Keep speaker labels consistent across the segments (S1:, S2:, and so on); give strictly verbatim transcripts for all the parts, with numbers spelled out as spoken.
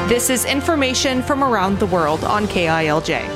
S1: This is information from around the world on K I L J.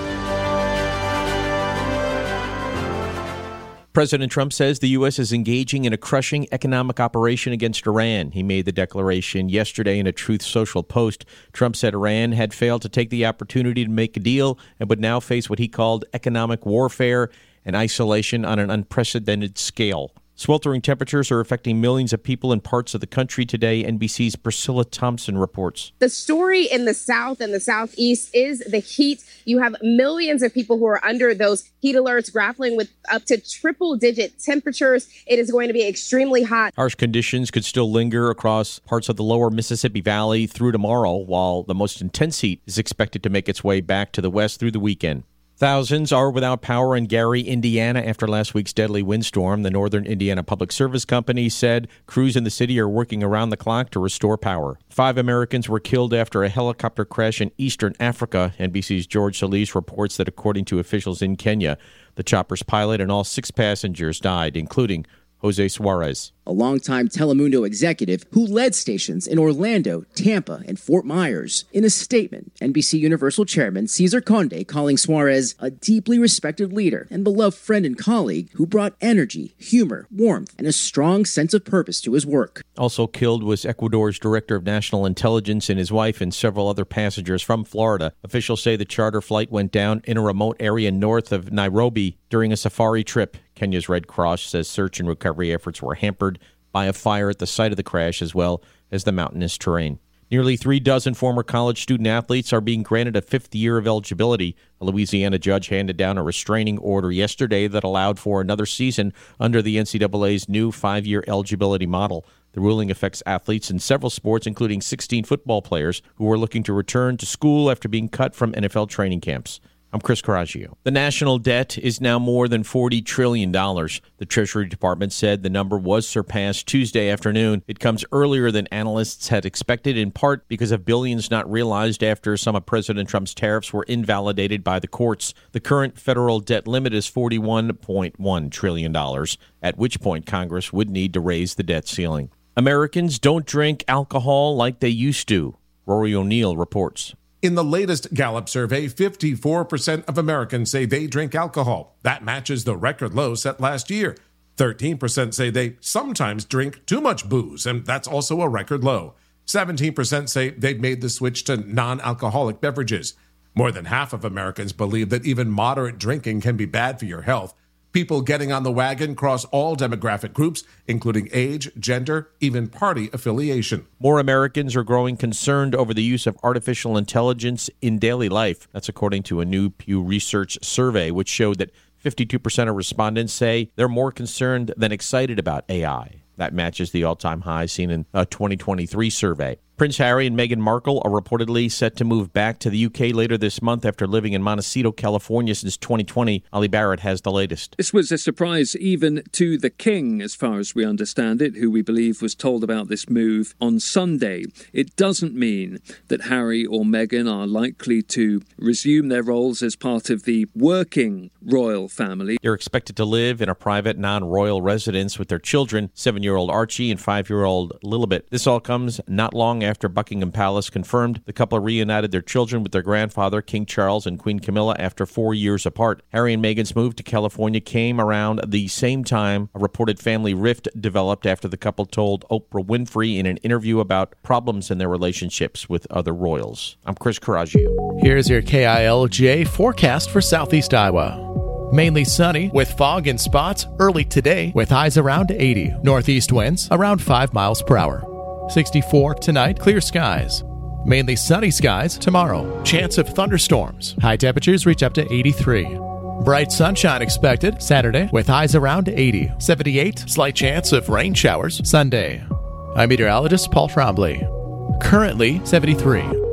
S2: President Trump says the U S is engaging in a crushing economic operation against Iran. He made the declaration yesterday in a Truth Social post. Trump said Iran had failed to take the opportunity to make a deal and would now face what he called economic warfare and isolation on an unprecedented scale. Sweltering temperatures are affecting millions of people in parts of the country today, N B C's Priscilla Thompson reports.
S3: The story in the South and the Southeast is the heat. You have millions of people who are under those heat alerts, grappling with up to triple-digit temperatures. It is going to be extremely hot.
S2: Harsh conditions could still linger across parts of the lower Mississippi Valley through tomorrow, while the most intense heat is expected to make its way back to the west through the weekend. Thousands are without power in Gary, Indiana, after last week's deadly windstorm. The Northern Indiana Public Service Company said crews in the city are working around the clock to restore power. Five Americans were killed after a helicopter crash in eastern Africa. N B C's George Solis reports that according to officials in Kenya, the chopper's pilot and all six passengers died, including Jose Suarez,
S4: a longtime Telemundo executive who led stations in Orlando, Tampa, and Fort Myers. In a statement, N B C Universal Chairman Cesar Conde calling Suarez a deeply respected leader and beloved friend and colleague who brought energy, humor, warmth, and a strong sense of purpose to his work.
S2: Also killed was Ecuador's Director of National Intelligence and his wife and several other passengers from Florida. Officials say the charter flight went down in a remote area north of Nairobi during a safari trip. Kenya's Red Cross says search and recovery efforts were hampered by a fire at the site of the crash as well as the mountainous terrain. Nearly three dozen former college student athletes are being granted a fifth year of eligibility. A Louisiana judge handed down a restraining order yesterday that allowed for another season under the N C double A's new five-year eligibility model. The ruling affects athletes in several sports, including sixteen football players who are looking to return to school after being cut from N F L training camps. I'm Chris Coraggio. The national debt is now more than forty trillion dollars. The Treasury Department said the number was surpassed Tuesday afternoon. It comes earlier than analysts had expected, in part because of billions not realized after some of President Trump's tariffs were invalidated by the courts. The current federal debt limit is forty-one point one trillion dollars, at which point Congress would need to raise the debt ceiling. Americans don't drink alcohol like they used to, Rory O'Neill reports.
S5: In the latest Gallup survey, fifty-four percent of Americans say they drink alcohol. That matches the record low set last year. thirteen percent say they sometimes drink too much booze, and that's also a record low. seventeen percent say they've made the switch to non-alcoholic beverages. More than half of Americans believe that even moderate drinking can be bad for your health. People getting on the wagon cross all demographic groups, including age, gender, even party affiliation.
S2: More Americans are growing concerned over the use of artificial intelligence in daily life. That's according to a new Pew Research survey, which showed that fifty-two percent of respondents say they're more concerned than excited about A I. That matches the all-time high seen in a twenty twenty-three survey. Prince Harry and Meghan Markle are reportedly set to move back to the U K later this month after living in Montecito, California since twenty twenty. Ali Barrett has the latest.
S6: This was a surprise even to the King, as far as we understand it, who we believe was told about this move on Sunday. It doesn't mean that Harry or Meghan are likely to resume their roles as part of the working royal family.
S2: They're expected to live in a private, non-royal residence with their children, seven-year-old Archie and five-year-old Lilibet. This all comes not long after Buckingham Palace confirmed the couple reunited their children with their grandfather, King Charles, and Queen Camilla after four years apart. Harry and Meghan's move to California came around the same time a reported family rift developed after the couple told Oprah Winfrey in an interview about problems in their relationships with other royals. I'm Chris Coraggio.
S7: Here's your K I L J forecast for Southeast Iowa. Mainly sunny with fog in spots early today with highs around eighty. Northeast winds around five miles per hour. sixty-four tonight, clear skies. Mainly sunny skies tomorrow. Chance of thunderstorms. High temperatures reach up to eighty-three. Bright sunshine expected Saturday with highs around eighty. seventy-eight, slight chance of rain showers Sunday. I'm meteorologist Paul Trombley. Currently seventy-three.